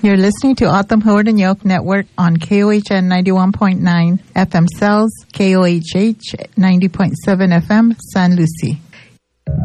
You're listening to Autumn Howard and Yoke Network on KOHN 91.9 FM Cells, KOHH 90.7 FM San Lucie.